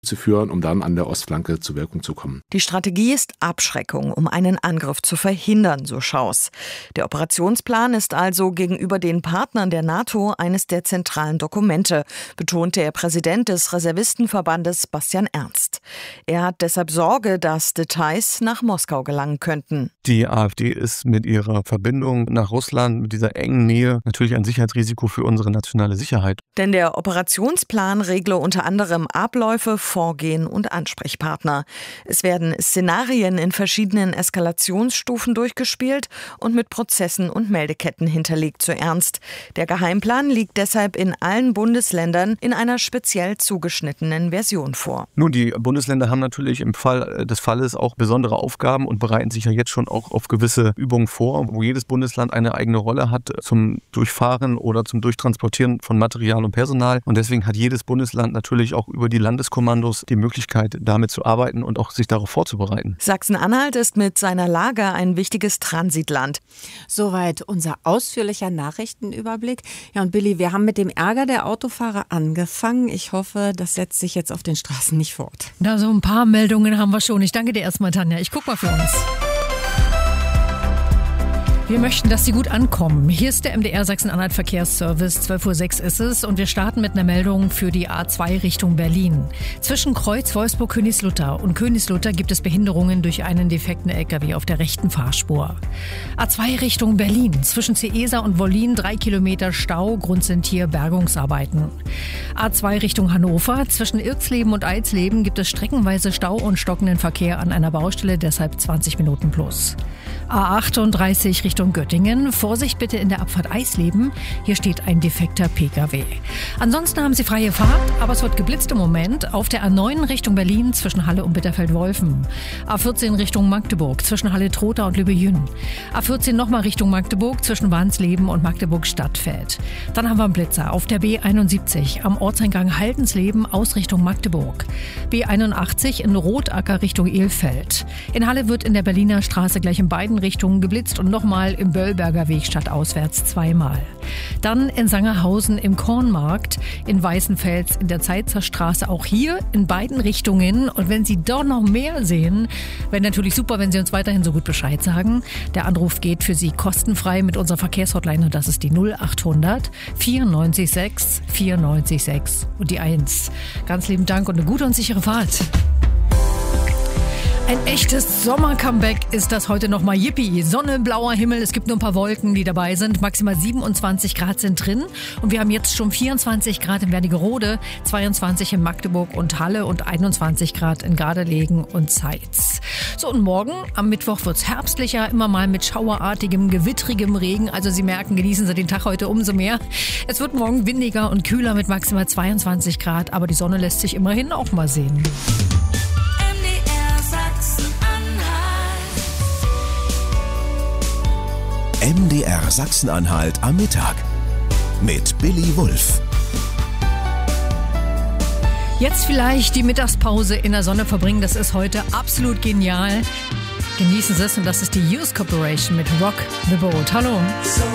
zu führen, um dann an der Ostflanke zur Wirkung zu kommen. Die Strategie ist Abschreckung, um einen Angriff zu verhindern, so Schaus. Der Operationsplan ist also gegenüber den Partnern der NATO eines der zentralen Dokumente, betonte der Präsident des Reservistenverbandes Bastian Ernst. Er hat deshalb Sorge, dass Details nach Moskau gelangen könnten. Die AfD ist mit ihrer Verbindung nach Russland, mit dieser engen Nähe, natürlich ein Sicherheitsrisiko für unsere nationale Sicherheit. Denn der Operationsplan regle unter anderem Abläufe, Vorgehen und Ansprechpartner. Es werden Szenarien in verschiedenen Eskalationsstufen durchgespielt und mit Prozessen und Meldeketten hinterlegt, so Ernst. Der Geheimplan liegt deshalb in allen Bundesländern in einer speziell zugeschnittenen Version vor. Nun, die Bundesländer haben natürlich im Fall des Falles auch besondere Aufgaben und bereiten sich ja jetzt schon auch auf gewisse Übungen vor, wo jedes Bundesland eine eigene Rolle hat zum Durchfahren oder zum Durchtransportieren von Material und Personal. Und deswegen hat jedes Bundesland natürlich auch über die Landeskommandos die Möglichkeit, damit zu arbeiten und auch sich darauf vorzubereiten. Sachsen-Anhalt ist mit seiner Lage ein wichtiges Transitland. Soweit unser ausführlicher Nachrichtenüberblick. Ja, und Billy, wir haben mit dem Ärger der Autofahrer angefangen. Ich hoffe, das setzt sich jetzt auf den Straßen nicht fort. Na, so ein paar Meldungen haben wir schon. Ich danke dir erstmal, Tanja. Ich guck mal für uns. Wir möchten, dass sie gut ankommen. Hier ist der MDR Sachsen-Anhalt Verkehrsservice. 12:06 Uhr ist es und wir starten mit einer Meldung für die A2 Richtung Berlin. Zwischen Kreuz Wolfsburg-Königslutter und Königslutter gibt es Behinderungen durch einen defekten LKW auf der rechten Fahrspur. A2 Richtung Berlin. Zwischen Ceesa und Wollin 3 Kilometer Stau. Grund sind hier Bergungsarbeiten. A2 Richtung Hannover. Zwischen Irxleben und Eidsleben gibt es streckenweise Stau und stockenden Verkehr an einer Baustelle, deshalb 20 Minuten plus. A38 Richtung Göttingen. Vorsicht bitte in der Abfahrt Eisleben. Hier steht ein defekter Pkw. Ansonsten haben Sie freie Fahrt, aber es wird geblitzt im Moment auf der A9 Richtung Berlin zwischen Halle und Bitterfeld-Wolfen. A14 Richtung Magdeburg zwischen Halle-Trotha und Lübbe-Jünn. A14 nochmal Richtung Magdeburg zwischen Wansleben und Magdeburg-Stadtfeld. Dann haben wir einen Blitzer auf der B71 am Ortseingang Haldensleben aus Richtung Magdeburg. B81 in Rotacker Richtung Elfeld. In Halle wird in der Berliner Straße gleich in beiden Richtungen geblitzt und nochmal im Böllberger Weg stadtauswärts zweimal. Dann in Sangerhausen im Kornmarkt, in Weißenfels in der Zeitzer Straße, auch hier in beiden Richtungen. Und wenn Sie doch noch mehr sehen, wäre natürlich super, wenn Sie uns weiterhin so gut Bescheid sagen. Der Anruf geht für Sie kostenfrei mit unserer Verkehrshotline und das ist die 0800 94 6 94 6 und die 1. Ganz lieben Dank und eine gute und sichere Fahrt. Ein echtes Sommer-Comeback ist das heute nochmal. Yippie, Sonne, blauer Himmel, es gibt nur ein paar Wolken, die dabei sind. Maximal 27 Grad sind drin und wir haben jetzt schon 24 Grad in Wernigerode, 22 in Magdeburg und Halle und 21 Grad in Gardelegen und Zeitz. So, und morgen am Mittwoch wird's herbstlicher, immer mal mit schauerartigem, gewittrigem Regen. Also Sie merken, genießen Sie den Tag heute umso mehr. Es wird morgen windiger und kühler mit maximal 22 Grad, aber die Sonne lässt sich immerhin auch mal sehen. MDR Sachsen-Anhalt am Mittag mit Billy Wulff. Jetzt vielleicht die Mittagspause in der Sonne verbringen, das ist heute absolut genial. Genießen Sie es und das ist die Youth Corporation mit Rock the Boat. Hallo.